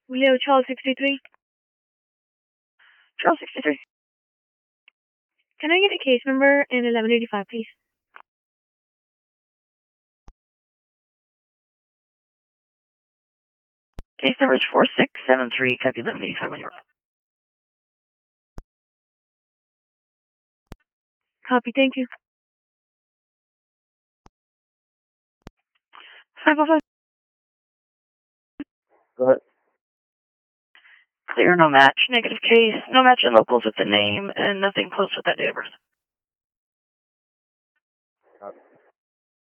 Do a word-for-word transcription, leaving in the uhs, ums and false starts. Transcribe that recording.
Leo Charles sixty-three. Charles sixty-three. Can I get a case number and eleven eighty-five, please? Case number is four six seven three, copy eleven eighty-five when you're up. Copy, thank you. five oh five. Go ahead. Clear, no match. Negative case. No match in locals with the name, and nothing close with that date of birth.